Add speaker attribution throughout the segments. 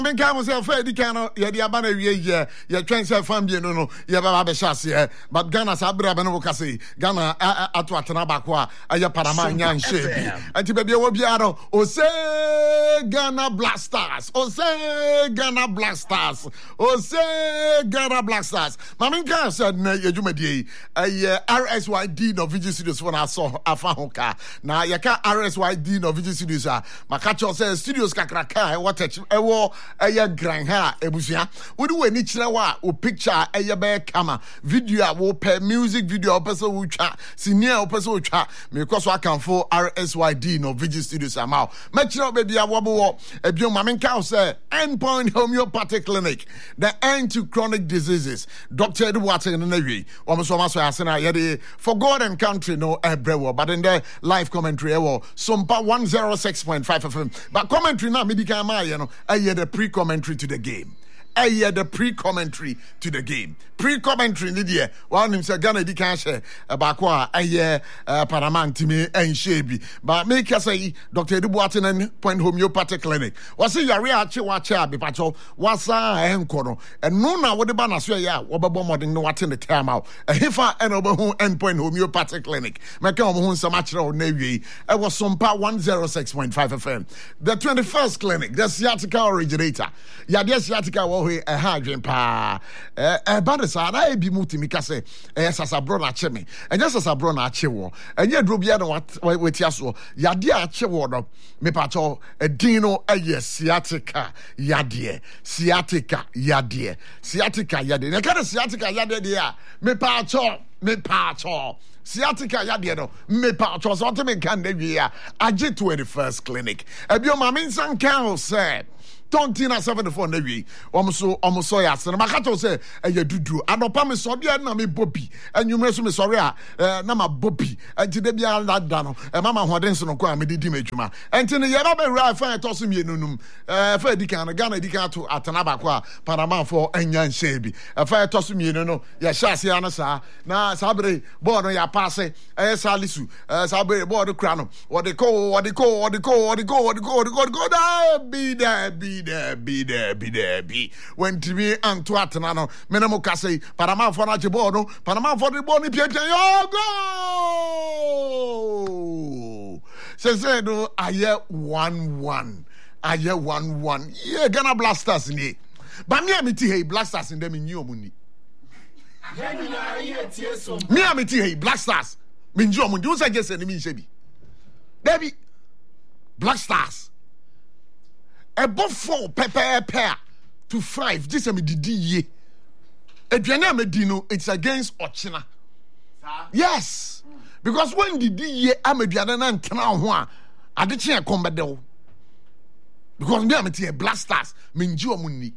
Speaker 1: Men can myself Freddy Cano, Yabana, ye transfer from no, Yababa Chassia, but Ghana Sabra Benocasi, Ghana Atwatanabaqua, Aya Paramanian Shape, and Tibia Wobiano, O say Ghana Blasters, O say Ghana Blasters, O say Ghana Blasters. Maminka said, Yajumadi, a RSYD no Vigi Studios when I saw Afahoka. Now, Yaka RSYD no Vigi Studios, Makacho says Studios Kakraka, what a war. Aya grandha ebusia we do any chirawa o picture aya be camera video wo per music video person wo twa senior person wo twa because I can for RSYD no Vigi Studios amao me chira be bia wo bo ebio mamenka say Endpoint Homeopathic Clinic, the end to chronic diseases. Dr. Edward in the Navy almost asena yede for God and country no ebrewo but in the live commentary Sumpa 106.5 FM but commentary na medical ma you know the pre-commentary to the game. The pre-commentary to the game. Pre-commentary ni die. One him say Ghana di kan share abakwa Paramount me and Shebi. But make us say Dr. Edubuaten Endpoint Homeopathic Clinic. Was see yare ache wache abi pacho wasa enkono. And no na wo de ba na so ya wo bebo modern no wate the time out. Hefa en obo Endpoint Homeopathic Clinic. Make am hu nsam akere o na wi. E was Sumpa 106.5 FM. The 21st clinic, the sciatica originator. Ya the sciatica a hardware pa badesa na ebi mutimi ka se sasabro na cheme enye sasabro na achewo enye drobia na wetia so yade achewo no me pacho edino sciatica yade sciatica yade na ka sciatica yade de a me pacho sciatica yade no me pacho so to me kan de wi a age 21st clinic ebio mamin san kan say Tontina 74 nevi almost ya sene makato say eye dudu anopa me so bia na me bobi anwumre so me sorry na ma bobi enti de bia lada no mama hoden so no kwa me didi madwuma enti ne ye ba be ra fa to so me nunum fa dikan Ghana dikan to atanaba kwa Panama for anya nsebi fa to so me no ya shase ya na sa na sabre board no ya passe salisu sabre board kra no what they go be there. When TV and to Atanano, Menamo Case, Panama for Nachibono, Panama for the Boni Pietro, go! Says, no, I hear 1-1. Yeah, Ghana Blasters in it. But me, hey, Blasters in them in your money. Me, hey, Blasters. Minjo Mundi, who's I guess enemy, Shebi? Baby, Blasters. Above 4 pair to 5. This is me ye. Eduana Medino, it's against Ochina. Yes. Because when the ye Amediana and Tana, I did see a combat though. Because me am Blasters, Minjo Mundi.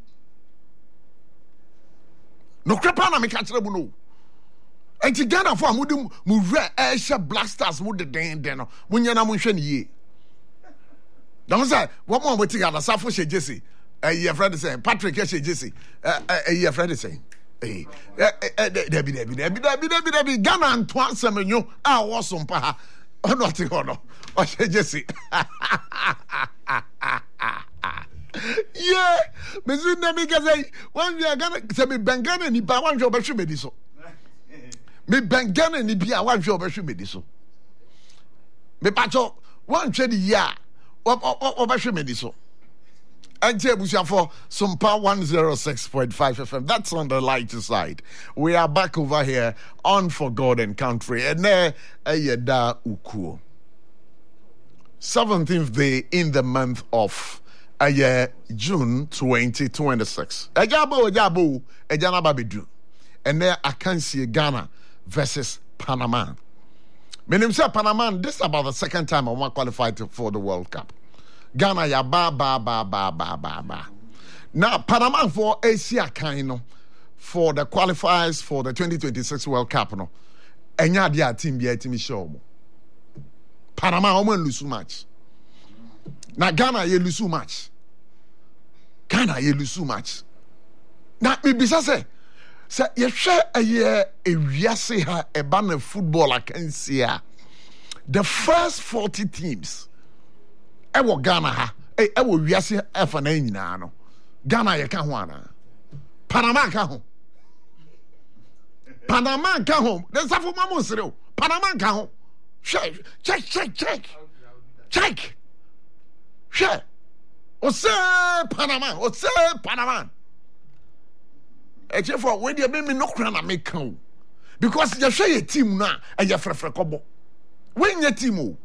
Speaker 1: No crapana me catch no. And to Ghana for Mudum Mure Asia Blasters would the den when you're not munching ye. Don't say what more we take out Safo she Jesse. Your friend is saying Patrick she Jesse. Your friend is saying Debbie Ghana and twice semenyo was some pa not honor or she Jesse. Yeah, Miss Namiga say one we are gonna say me Bengana ni ba one job should be so. Me Bengana ni bia one job should be so. Me pacho one trade year. So and for Sumpa 106.5 FM. That's on the lighter side. We are back over here on For God and Country. And there Ayeda Ukuo. 17th day in the month of June 2026. Ejabo Ejana Babidu. And there I can see Ghana versus Panama. Meaning say Panama, this is about the second time I want qualified for the World Cup. Ghana ya ba. Now Panama for Asia kind for the qualifiers for the 2026 World Cup no. Enya dia team be team show. Panama omo lose match. Now Ghana ye lose match. Now me bisa say you share a year ewiase ha eba na football akansi a the first 40 teams e wo Ghana ha e wo wiase efa na nyina no Ghana ye ka ho ana. Panama ka ho. Panama ka ho. The safo mamo sere. Panama ka ho. Check. Check. Ose Panama. Eche for we dey me no kra na me kan. Because you share a team na and you frefre kobo. When your team o.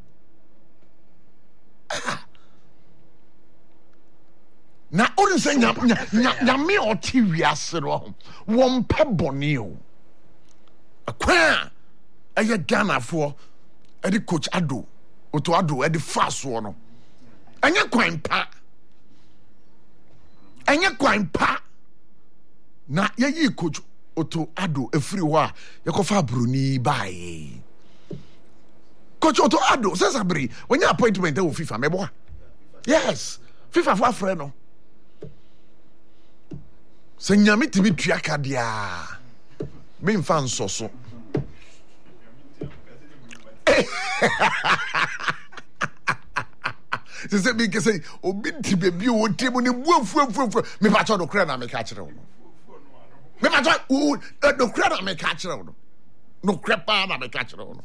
Speaker 1: Na ori say nya me oti wiase ro. Won pe boni o. Akwa eye Ghana for e di coach Ado. Oto Ado e di fast wo no. Anya kwan pa. Na ye coach Oto Ado efiri ho a yekofa Bruni bae. Coach Oto Ado says abri when your appointment e wo FIFA mebo. Yes, FIFA for afre no. Se nyame tibi tua kadia. Me mfa nsoso. Se me ke say obi ti bebi o temu ni buafu me pa cho do kra na me ka kire wo. Me pa cho do kra na me ka kire wo. No kra pa na me ka kire wo.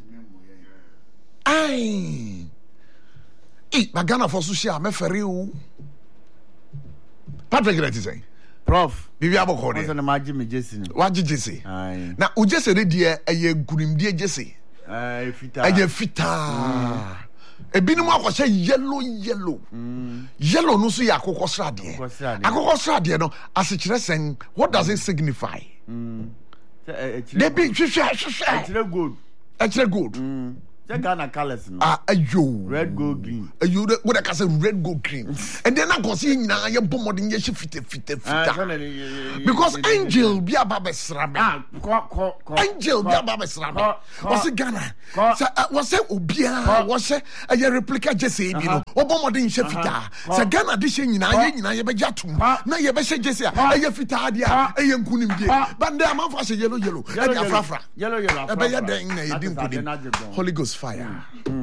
Speaker 1: Ai. Bagana for social me fere o. Patrick Grant say
Speaker 2: Prof,
Speaker 1: bibi aboko de.
Speaker 2: What's the magic me Jesse?
Speaker 1: Waji Jesse. Na o Jesse de dia eye gurimdie Jesse.
Speaker 2: Fita.
Speaker 1: Eye fita. Ebinim akwose yellow. Yellow no so ya akokọ srade. Akokọ srade no asekire sen what does it signify? They be
Speaker 2: Actually good.
Speaker 1: Actually good.
Speaker 2: Check Ghana colors no.
Speaker 1: Ayo.
Speaker 2: Red, gold, green.
Speaker 1: Ayo what I say red, gold, green. And then I go see na ye bomodin ye fita. Because angel be aba besra me. Angel be aba besra me. Was Ghana. Was say obia was say a replica Jesse bi no. Obomodin ye fita. Say Ghana de she nyina ye be jatum. Na ye be she Jesse a ye fita dia e ye nkunim die. But dem am fa say yellow. E dia frafra.
Speaker 2: Yellow.
Speaker 1: E be ye den na ye din kunim. Holy Ghost fire.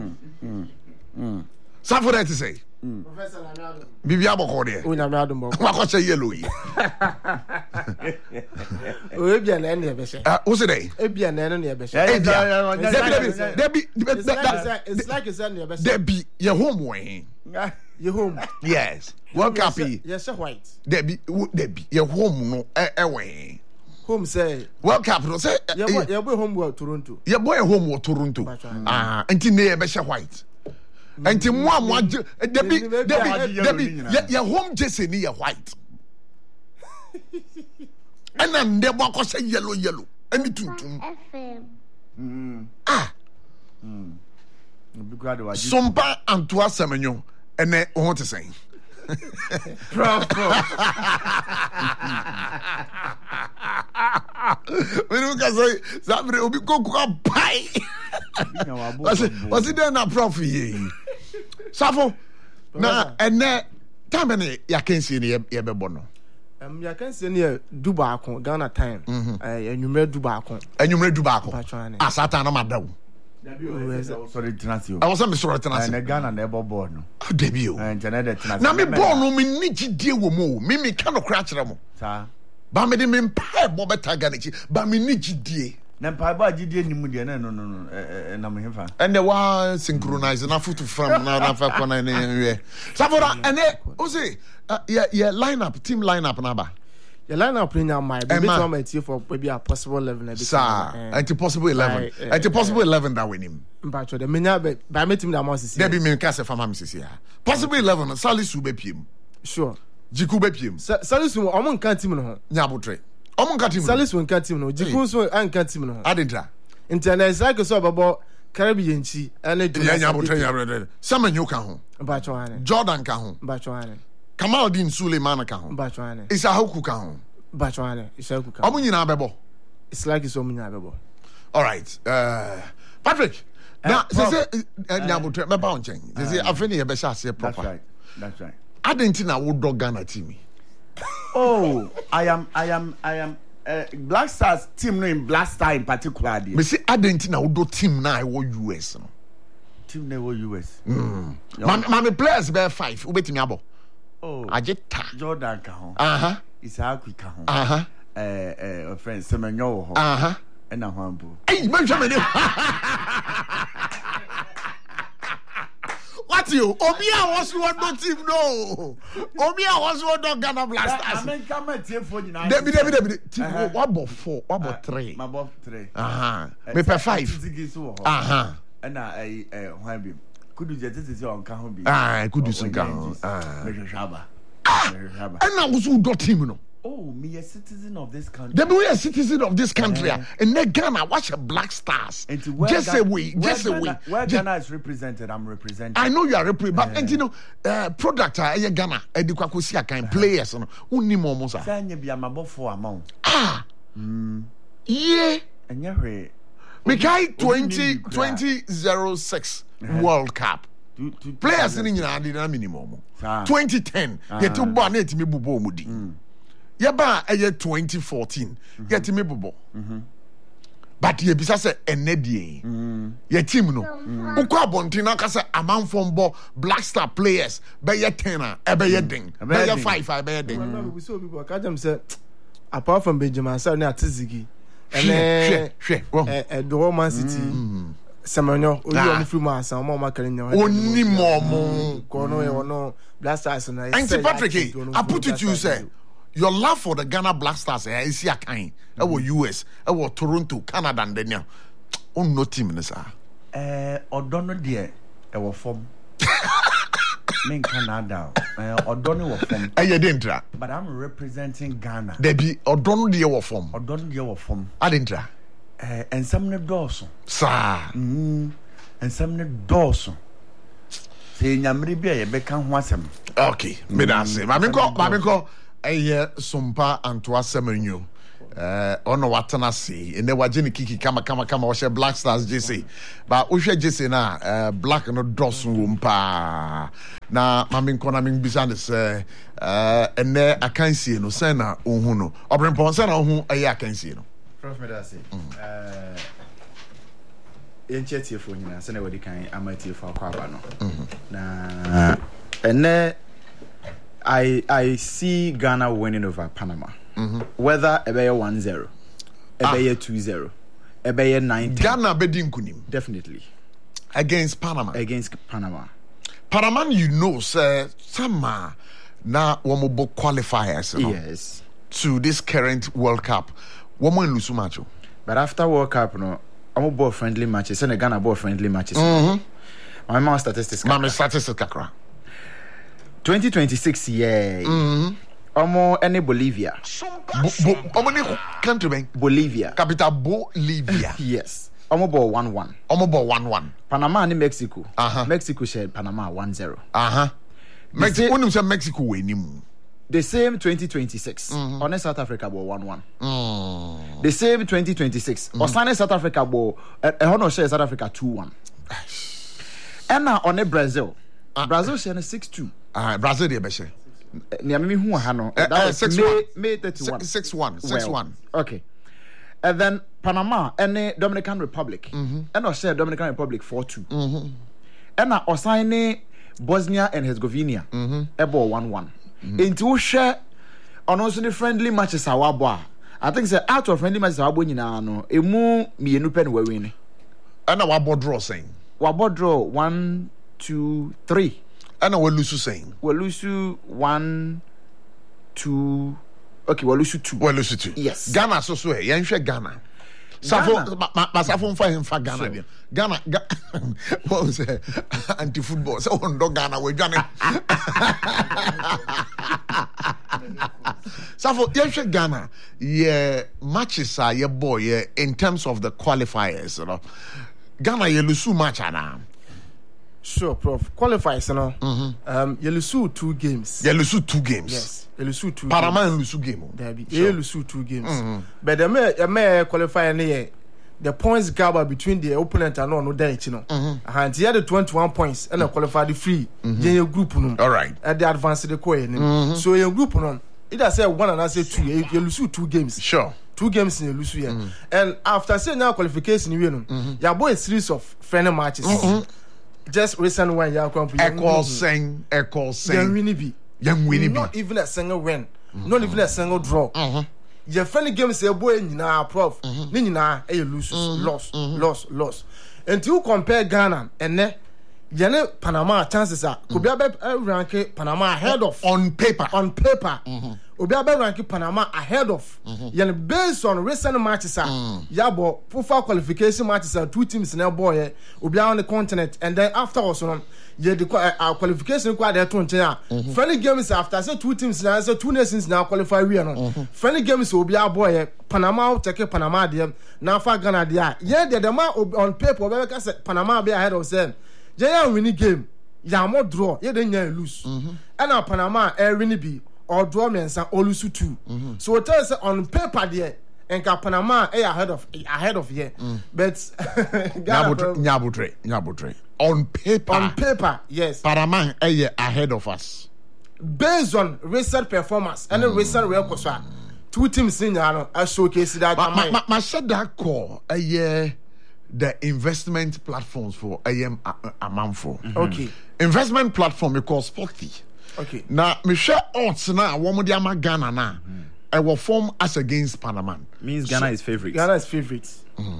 Speaker 1: Something that to say.
Speaker 3: Professor Lamado.
Speaker 1: Bibi aboko de.
Speaker 3: O Lamado mo.
Speaker 1: Wa ko say yellow yi.
Speaker 3: O ebia na ne be say.
Speaker 1: O say dey.
Speaker 3: Ebia na ne be say.
Speaker 1: Debi.
Speaker 3: It's like it's ne be say.
Speaker 1: Debi your home way.
Speaker 3: Your home.
Speaker 1: Yes. World Cup.
Speaker 3: Yes, white.
Speaker 1: Debi your home no way.
Speaker 3: Home say
Speaker 1: World Cup no say
Speaker 3: your boy home world Toronto.
Speaker 1: Your boy home wo Toronto. Enti ne be say white. Enti mo Debi your home Jesse ni your white. And then they walk say yellow. Any tuntum. Sompa Antoine Semenyo ene o to say.
Speaker 2: Prof.
Speaker 1: We don't say Sabre obi go pai. Was it then a prof ye? Safo. Na ene time ne ya kensi ne ye be bono.
Speaker 3: Ya kensi ne Dubai akon Ghana time. Enwumre Dubai akon. Asata na madaw.
Speaker 2: Sorry, Tenasio.
Speaker 1: I was a Mr. Tenasio.
Speaker 2: And Ghana never born.
Speaker 1: Debut. Now, me born, me need to deal with more. Me cannot crash them. But me didn't pay Boba Taganichi, but me need to deal.
Speaker 2: Nampaba GD Nimudia, no,
Speaker 1: and they were synchronized enough to from Nafa anyway. Savora, and Ose, lineup, team lineup, Naba.
Speaker 3: The lineup in now might be for maybe a possible 11.
Speaker 1: Sir, and possible 11. And possible 11 that win him.
Speaker 3: But the mania by meeting the mouse.
Speaker 1: There be me cast from Mrs. here. Possible 11, Salisu be PM.
Speaker 3: Sure.
Speaker 1: Jiku be PM.
Speaker 3: Salisu, Omon can't even
Speaker 1: Nyabutre. Omon can't even.
Speaker 3: Salisu can't even know. Jiku and can't even know.
Speaker 1: Adintra.
Speaker 3: Internet cycle so about Caribbean chi and
Speaker 1: Nyabutre. Some you can home.
Speaker 3: Bachuane.
Speaker 1: Jordan can home.
Speaker 3: Bachuane.
Speaker 1: Kamaldin Suleiman can home.
Speaker 3: Bachuane.
Speaker 1: It's a hoku can home.
Speaker 3: Bachuane. It's a hoku.
Speaker 1: Omunina bebo.
Speaker 3: It's like it's Omunina bebo.
Speaker 1: All right. Patrick. Now, say Nyabutre, my bound change. Say I finish a besha say proper.
Speaker 2: That's right.
Speaker 1: Adentina would dog Ghana team.
Speaker 2: Oh, I am Black Stars team no in Black Star in particular.
Speaker 1: Me say Adentina would do team now wo US no.
Speaker 2: Team never US.
Speaker 1: My players be 5. Who bet me abo? Ajita.
Speaker 2: Jordan ka ho. Isaac ka ho. A friend Semenyo ho. And a humble.
Speaker 1: Hey, Benjamin. What you? Omia was one no team no. Omia was one no Ghana Blasters.
Speaker 2: I mean, come and team for you now.
Speaker 1: Debbie. What about 4? What about 3?
Speaker 2: My about 3.
Speaker 1: Me per 5.
Speaker 2: And I could you just on Kahombi?
Speaker 1: Could you sing down?
Speaker 2: Shaba.
Speaker 1: And I was who got him, no.
Speaker 2: Oh, me a citizen of this country.
Speaker 1: Then we are citizen of this country. And then Ghana, watch a Black Stars. Just a way.
Speaker 2: Where Ghana is represented, I'm representing.
Speaker 1: I know you are represented, but and you know, product Ghana, Edikwakosia kind players, only more mosa.
Speaker 2: Sanya be am above 4 amount.
Speaker 1: Yeah.
Speaker 2: And you're
Speaker 1: Mikai 2006 World Cup. Players in the minimum. 2010, get to Bonnet me bubo mudi. Yaba a year 2014, get me bubo. But ye bisa se enedie. Ye team no. Ukwa bontina ka se amount from Black Star players be ye 10 be ye ding. Be ye 5 be ye ding.
Speaker 3: We saw people ka dem say apart from Benjamin Sar na Tizigi. The Roman City. Semenyo, you free mass, and more
Speaker 1: only more.
Speaker 3: Kono, Blasters, and
Speaker 1: Patrick, I put it to you, say, your love for the Ghana Blasters is your kind. Our US, our Toronto, Canada, and then oh, no team, sir.
Speaker 2: Or don't dear, our form. Men Canada, or don't form.
Speaker 1: I didn't try.
Speaker 2: But I'm representing Ghana.
Speaker 1: They be or don't dear form.
Speaker 2: Or don't dear form.
Speaker 1: I didn't try.
Speaker 2: And some Dawson.
Speaker 1: Sir.
Speaker 2: And some Dawson. Say, Yamribia, Beckham Wassam.
Speaker 1: Okay, Medase. Mamiko, Sumpa and Twasemenyo. Ono watana see. And then wajini kiki kama washe Black Stars JC. But ushe JC na Black no Dawson rumpa. Na maminko na mingbisane se ene akansi no sena uhuno. Obrempo sena uhu akansi no.
Speaker 4: Prof Medase, yenchetie fo nyina se na wadi kan amatie fo akwa no. Na ene I see Ghana winning over Panama. Whether ebeye 1-0, ebeye 2-0, ebeye 9.
Speaker 1: Ghana bedin kunim.
Speaker 4: Definitely.
Speaker 1: Against Panama.
Speaker 4: Panama,
Speaker 1: you know, sir, sama na womobo qualifiers.
Speaker 4: Yes.
Speaker 1: To this current World Cup. Woman lose match.
Speaker 4: But after World Cup, no, I'm ball friendly matches. And Ghana ball friendly matches. My mom statistics. 2026, yeah. Any Bolivia.
Speaker 1: Country
Speaker 4: Bolivia.
Speaker 1: Capital Bolivia.
Speaker 4: Yes. Ball 1-1.
Speaker 1: Ball 1-1.
Speaker 4: Panama and Mexico. Mexico shared Panama 1-0.
Speaker 1: Mexico winning.
Speaker 4: The same 2026. On South Africa ball 1-1. The same 2026. Osane South Africa ball. Honor share South Africa 2-1. And now on Brazil. Brazil share 6-2.
Speaker 1: Brazil de beshe.
Speaker 4: Niamimi hu ha no. That was May 31.
Speaker 1: 6-1.
Speaker 4: Okay. And then Panama and Dominican Republic. And share Dominican Republic 4-2. And now Osane Bosnia and Herzegovina. Ball 1-1. Into we share on also the friendly matches our boy. I think say out of friendly matches our boy nyina no emu mienu pen we win.
Speaker 1: And our board draw saying.
Speaker 4: Our board draw 1, 2, 3.
Speaker 1: And we lose saying.
Speaker 4: We lose 1, 2. Okay, we lose 2.
Speaker 1: We lose 2.
Speaker 4: Yes.
Speaker 1: Ghana so yen hwe Ghana. Safo fa Ghana. Ghana what was anti football so on Ghana we Ghana. Safo yen Ghana yeah matches are your boy yeah in terms of the qualifiers you know. Ghana you lose match ana.
Speaker 3: Sure, Prof. Qualifiers, you know. You lose 2 games.
Speaker 1: You lose 2 games.
Speaker 3: Yes, you lose 2 games.
Speaker 1: Panama lose game.
Speaker 3: You lose 2 games. But the may qualify the points gap between the opponent and no that you know. And he had the 21 points and qualify the free. Your group,
Speaker 1: all right.
Speaker 3: At the advance of the coin. So your group, either say 1 and I say 2. You lose 2 games.
Speaker 1: Sure.
Speaker 3: 2 games in the lose here. And after saying now qualification, you know, your boy a series of friendly matches. Just recent one, yeah,
Speaker 1: Equal sing. Young winning.
Speaker 3: Not even a single win. Not even a single draw. Your friendly games say boy na prof. Ni na lose, loss. And you compare Ghana and ne Yene Panama chances are could be rank Panama ahead of
Speaker 1: on paper.
Speaker 3: Obiabe rank Panama ahead of Yene based on recent matches Yabo FIFA qualification matches are 2 teams in a boy Obia on the continent and then afterwards the qualification quite there to friendly games after say 2 teams now so 2 nations now qualify we no friendly games Obia boy Panama take Panama dem now for Ghana there the man on paper Obia say Panama be ahead of them Jaya winning game, ya more draw, ye then ya lose. And now Panama winning be or draw me and or lose 2. So it tells on paper there and Panama ahead of here. But
Speaker 1: Nyabutre. On paper,
Speaker 3: yes.
Speaker 1: Panama ahead of us.
Speaker 3: Based on recent performance and recent records, 2 teams in I showcase that.
Speaker 1: My said that call the investment platforms for Amanfo.
Speaker 3: Okay.
Speaker 1: Investment platform we call Sporty.
Speaker 3: Okay.
Speaker 1: Now, Michelle odds na woman di ama Ghana na. I will form us against Panama.
Speaker 4: Means Ghana is favorite.
Speaker 3: Ghana is favorite.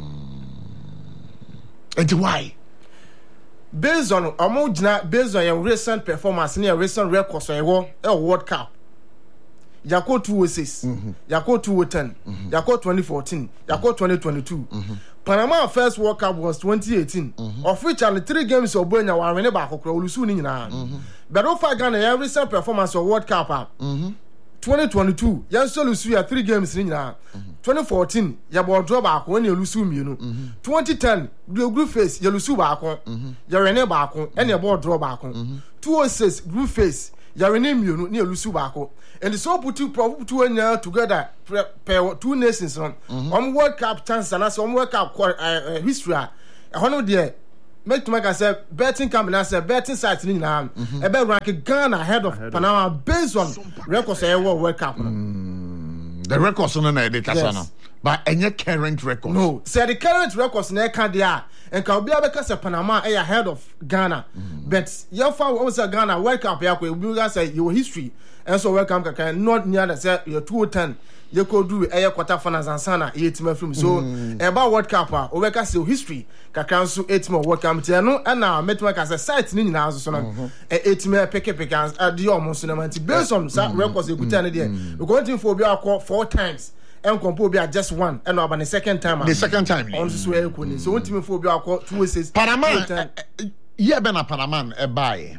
Speaker 1: And why?
Speaker 3: Based on your recent performance and your recent records on your World Cup. Yako 206, Yako 210, Yako 2014, Yako 2022. Panama first World Cup was 2018, of which only 3 games of Buena were winning back or Lusuni. But over Ghana, your recent performance of World Cup 2022, Yanso Lusu 3 games in 2014, Yabo draw back when you lose 2010, group phase, Yalusu Bako, Yarene Bako, and your board draw back 206 group phase. Yarenim near Lusubako. And the so put 2 years together, 2 nations on World Cup chance and on World Cup history. I want to make to make I say betting company I say betting sites in now. About rank Ghana ahead of Panama based on records World Cup.
Speaker 1: The records on the data, but any current records.
Speaker 3: No, say the current records in there. And Kabia because Panama ahead of Ghana. But your father also Ghana World Cup you say your history. And so welcome not near the say your 210. You could do a quarter finals and sana 8 film. So about World Cup or work your history. Kakansu 8 more World Cup and now met work as a site in now so 8 more pick at the almost based on some records you could tell there. We're going to for 4 times. And Compobia just 1 and about the second time.
Speaker 1: The second time.
Speaker 3: On so what team for 2 says
Speaker 1: Panama. Yeah, Bena Panaman a buy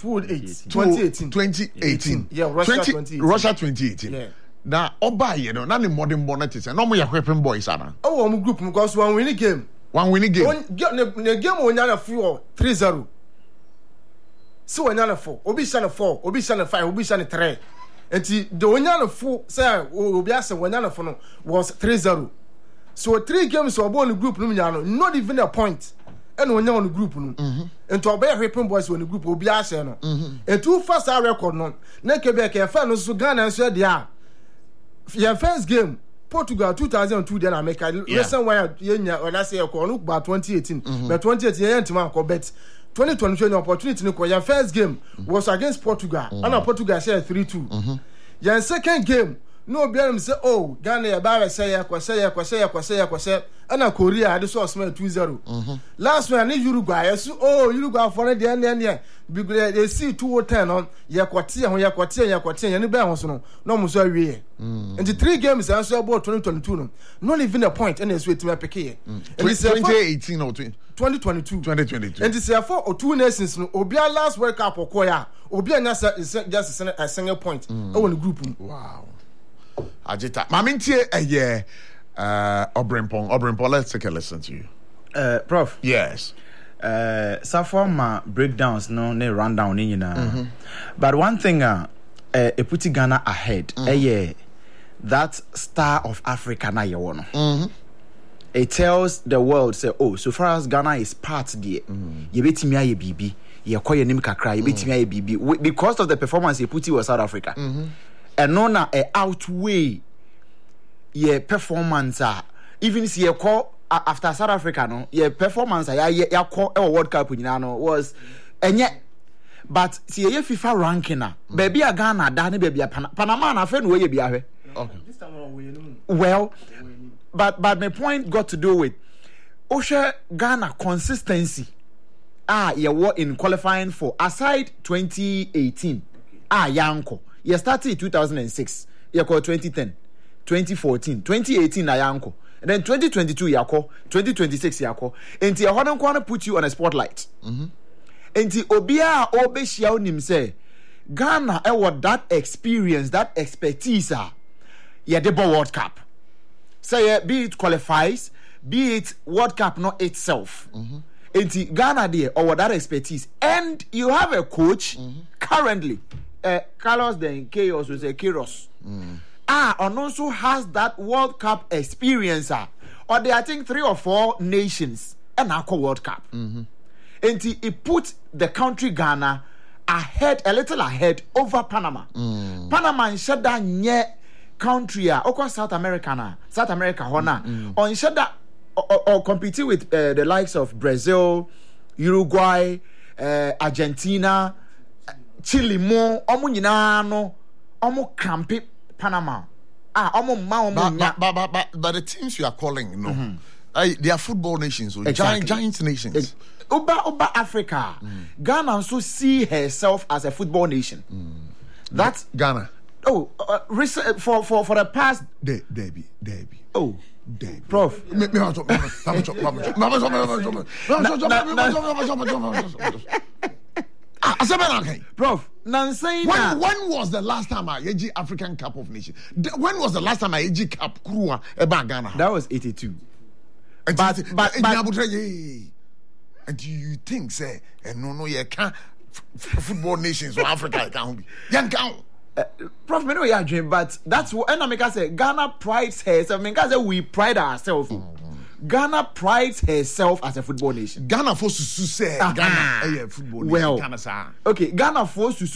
Speaker 3: 2018. Yeah, Russia
Speaker 1: 2018.
Speaker 3: Yeah.
Speaker 1: Now, Oba, you know, none modern bonnets and no more weapon boys.
Speaker 3: Oh, I'm group because one winning game.
Speaker 1: One winning game.
Speaker 3: The game when you're 3-0. So when you're 4, Obi 4, Obi 5, Obi 3. And the Onyana 4 say Obiasa Wanyana for was 3-0. So 3 games or born group not even a point. And when you're on the group, and to obey Ripping Boys when the group will be Asian. And 2 first our record no. Nekebek and Fanos to Ghana and said, yeah. Your first game, Portugal 2002, then I make a listen why when I say a call look about 2018, but 2018 to Marco bet 2022 opportunity. Your first game was against Portugal, and Portugal said 3-2. Your second game, no bear say, oh, Ghana, Barra say, Kwase, and Korea, the source 2-0. Last one, Uruguay, oh, Uruguay for the end, because they see 2-10 on Yaquatia, and the balance no Musawi. And the 3 games answer about 2022, not even a point, and it's with my Peke.
Speaker 1: 2018 or
Speaker 3: 2022. And this is 4 or 2 nations, Obia last World Cup or Koya, Obia is just a single point. Oh, in the group.
Speaker 1: Wow. Ajita. Mamintie a year. Obrimpong, let's take a listen to you.
Speaker 4: Prof.
Speaker 1: Yes.
Speaker 4: So far my breakdowns no ne rundown in but one thing put Ghana ahead that star of Africa na yewono. It tells the world say, oh, so far as Ghana is part there you betimi aye bibi ye koye nim kakra ye betimi aye bibi because of the performance you put with South Africa and no na outweigh your performance even if you call after South Africa no your performance ya call World Cup no was but see ye FIFA ranking baby a Ghana da ne baby a Panama na fe no ye bia hwe.
Speaker 1: Okay.
Speaker 3: This time we
Speaker 4: Well, but my point got to do with Osha Ghana consistency. You were in qualifying for aside 2018. Yanko. You started in 2006. You called 2010, 2014, 2018 Yanko. And then 2022 Yako, 2026 Yako. And the Hodon Kwana put you on a spotlight. And the Obia Obeshia nim say Ghana what that experience, that expertise the World Cup. Say be it qualifies, be it World Cup not itself. And Ghana there or that expertise. And you have a coach currently, Carlos then Chaos was a Kairos. And also has that World Cup experience. Or there I think 3 or 4 nations and now World Cup. And he put the country Ghana ahead, a little ahead over Panama. Panama and shut down country South America Hona on shut that or competing with the likes of Brazil, Uruguay, Argentina, Chile mo omo nyina no omo crampe Panama omo
Speaker 1: but the teams you are calling they are football nations, so
Speaker 4: exactly.
Speaker 1: giant nations.
Speaker 4: Oba Africa, Ghana also see herself as a football nation. That's
Speaker 1: Ghana.
Speaker 4: Oh, for the past
Speaker 1: Debbie.
Speaker 4: Oh,
Speaker 1: Debbie.
Speaker 4: Prof. Prof,
Speaker 1: when was the last time I AG African Cup of Nations? When was the last time I AG Cup crew about Ghana?
Speaker 4: That was 82.
Speaker 1: But and do you think say no you can't football nations or Africa can't be? You can't.
Speaker 4: Prof, me know your dream, but that's what I say. Ghana prides herself. I say we pride ourselves. Ghana prides herself as a football nation.
Speaker 1: Ghana forced to say Ghana football nation.
Speaker 4: Well, okay, Ghana forced to